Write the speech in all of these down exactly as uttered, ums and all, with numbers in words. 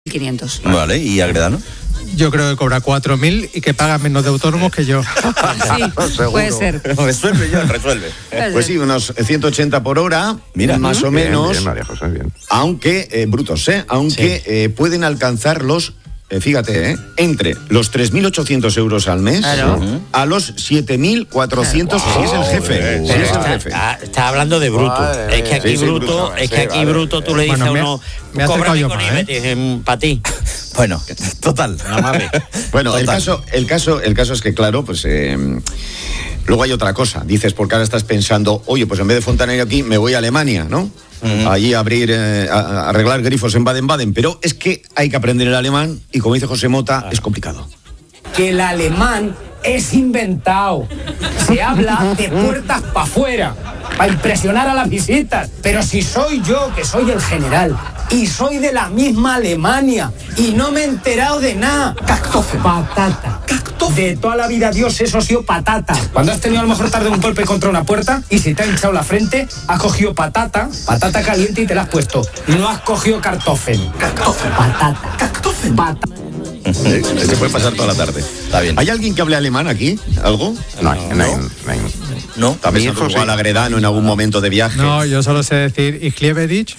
quinientos. Vale, ¿y Agredano? Yo creo que cobra cuatro mil y que paga menos de autónomos que yo. Sí, puede ser. Resuelve ya, resuelve. Pues sí, unos ciento ochenta por hora, mira, más o menos. Bien, bien, María José, bien. Aunque, eh, brutos, ¿eh? Aunque Sí. eh, pueden alcanzar los, eh, fíjate, ¿eh? entre los tres mil ochocientos euros al mes Claro. a los siete mil cuatrocientos si es el jefe. Si Pero es el está, jefe. ah, está hablando de bruto. Vale, es que aquí sí, sí, bruto, bruto, es que sí, aquí vale. bruto tú le dices Bueno, a me- uno, me he acercado cóbrame yo con más, I B ¿eh? T para ti. Bueno, total. Nada más ve. Bueno, el Total. caso, el caso, el caso es que, claro, pues eh, luego hay otra cosa. Dices, porque ahora estás pensando, oye, pues en vez de fontanero aquí, me voy a Alemania, ¿no? Mm. Allí a abrir, eh, a, a arreglar grifos en Baden-Baden. Pero es que hay que aprender el alemán y, como dice José Mota, es complicado. Que el alemán es inventado. Se habla de puertas para afuera, para impresionar a las visitas. Pero si soy yo, que soy el general, y soy de la misma Alemania, y no me he enterado de nada. Kartoffel. Patata. De toda la vida, Dios, eso ha sido patata. Cuando has tenido a lo mejor tarde un golpe contra una puerta y se te ha hinchado la frente, has cogido patata, patata caliente y te la has puesto. No has cogido kartoffel. Kartoffel. Patata. Kartoffel. Patata. Eh, Se puede pasar toda la tarde. Está bien. ¿Hay alguien que hable alemán aquí? ¿Algo? No, no, no, no. ¿No? ¿Está Mi pensando hijo igual sí. Agredano en algún momento de viaje? No, yo solo sé decir Ich liebe dich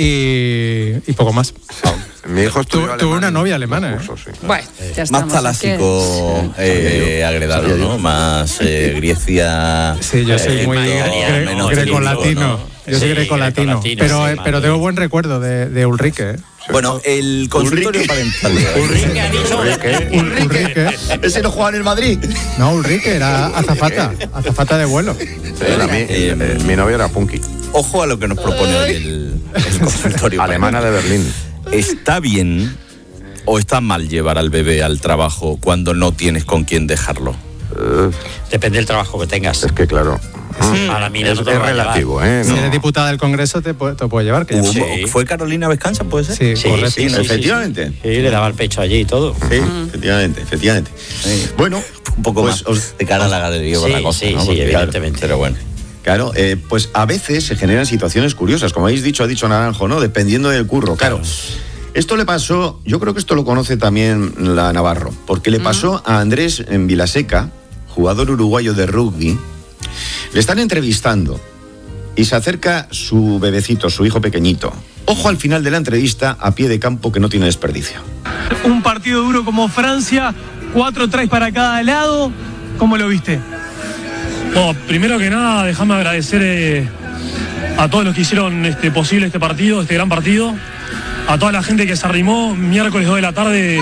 y, y poco más. Mi hijo estudió Tu- alemán. tuve una novia alemana, Curso, sí. Bueno, ya Más estamos. talásico eh, Agredano, ¿no? Más eh, Grecia. Sí, yo soy eh, muy menos- gre- menos grecolatino. típico, ¿no? Yo soy Sí, grecolatino. grecolatino, Pero, sí, eh, pero madre. tengo buen recuerdo de, de Ulrike. ¿eh? Bueno, el consultorio parental. Ulrike ha dicho. Ul- Ulrike. ¿Ese no juega en el Madrid? No, Ulrike era azafata. Azafata de vuelo. Sí, la mi, eh, mi novia era punky. Ojo a lo que nos propone hoy el, el consultorio Alemana de Berlín. ¿Está bien o está mal llevar al bebé al trabajo cuando no tienes con quién dejarlo? Eh, Depende del trabajo que tengas. es que claro. A la mina Es, no te es lo va a llevar. relativo, ¿eh? Si No. eres diputada del Congreso, te, pu- te puedo llevar. Que ya Hubo- fue. Sí. ¿Fue Carolina Vescanza, puede ser? Sí, Sí, correcto. sí, sí, sí, Efectivamente. Sí, Sí, le daba el pecho allí y todo. Sí, efectivamente, efectivamente. Sí. Bueno, Un poco pues más os- de cara a la galería o Sí, la cosa, sí, ¿no? sí, Porque, evidentemente. Pero bueno. Claro, eh, pues a veces se generan situaciones curiosas, como habéis dicho, ha dicho Naranjo, ¿no? Dependiendo del curro, claro. Esto le pasó, yo creo que esto lo conoce también la Navarro, porque le pasó a Andrés en Vilaseca, jugador uruguayo de rugby. Le están entrevistando y se acerca su bebecito, su hijo pequeñito. Ojo al final de la entrevista, a pie de campo, que no tiene desperdicio. Un partido duro como Francia, cuatro tries para cada lado. ¿Cómo lo viste? Bueno, primero que nada, déjame agradecer eh, a todos los que hicieron este, posible este partido, este gran partido. A toda la gente que se arrimó miércoles dos de la tarde.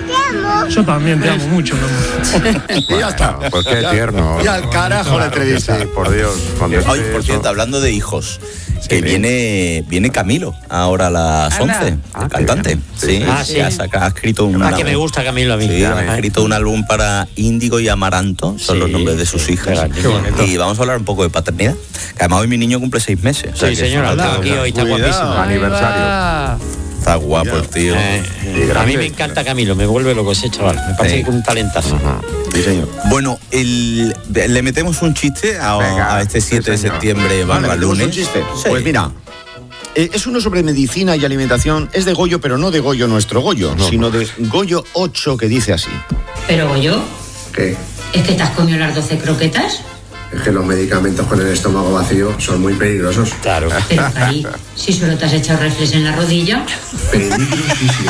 Yo también te amo mucho, mi amor. Y ya está. Pues qué tierno. Y al carajo la entrevista. Sí, por Dios. cuando Ay, esté por eso- cierto, hablando de hijos, que viene, viene Camilo ahora a las Anda. once, Ah, el qué cantante. bien. Sí, Ah, sí, sí. Ha, saca- ha escrito un Ah, álbum. que me gusta Camilo a mí. Sí, Ajá. ha escrito un álbum para Índigo y Amaranto, son Sí, los nombres de sus sí, hijas. qué bonito. Y vamos a hablar un poco de paternidad. Que además hoy mi niño cumple seis meses. o sea Sí, que señora, es una- está aquí hoy, está Cuidado. guapísimo. Aniversario. Está guapo el tío. Eh, Y a grande. mí me encanta Camilo, me vuelve loco ese chaval. Me parece Sí. que un talentazo. Sí, señor. Bueno, el- le metemos un chiste a, Venga, a este sí, siete de señor. septiembre, Vale, barra ¿tenemos lunes. un chiste? Sí. Pues mira, eh, es uno sobre medicina y alimentación. Es de Goyo, pero no de Goyo nuestro Goyo, No, sino no. de Goyo ocho, que dice así. Pero Goyo, ¿Qué? ¿es que te has comido las doce croquetas? Es que los medicamentos con el estómago vacío son muy peligrosos. Claro. Pero Cari, si solo te has echado reflex en la rodilla. Peligrosísimo.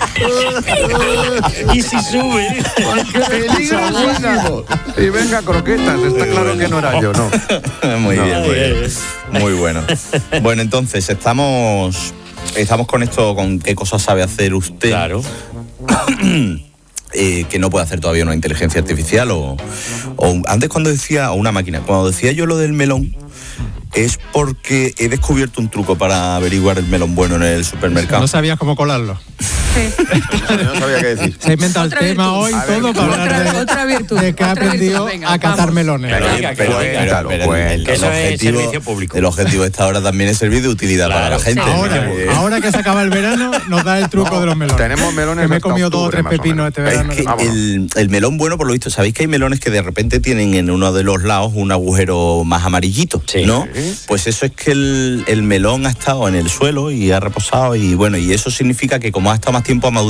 Y si sube. ¡Peligrosísimo! Y venga, croquetas. Está claro que no era yo, ¿no? Muy No, bien, muy bien. Muy bueno. Bueno, entonces, estamos estamos con esto, con qué cosas sabe hacer usted. Claro. Eh, que no puede hacer todavía una inteligencia artificial o, o antes cuando decía, o una máquina, cuando decía yo lo del melón, es porque he descubierto un truco para averiguar el melón bueno en el supermercado. No sabías cómo colarlo. No sabía qué decir. Se ha inventado Otra el tema virtud. hoy A ver, todo para otra- hablar de, otra virtud, de que ha otra aprendido virtud. Venga, a catar vamos. melones. Pero, Venga, que pero- venga, pero- pero cuéntalo, el, que eso el es objetivo, servicio público. el objetivo de esta hora también es servir de utilidad Claro, para la gente. sí, Ahora, Eh, ahora que se acaba el verano, nos da el truco de los melones. tenemos melones Que me he hasta comido dos o octubre, tres más o pepinos menos. este Es verano. que Vámonos. el, el melón bueno, por lo visto, sabéis que hay melones que de repente tienen en uno de los lados un agujero más amarillito, Sí. ¿no? Sí. Pues eso es que el, el melón ha estado en el suelo y ha reposado y bueno, y eso significa que como ha estado más tiempo ha madurado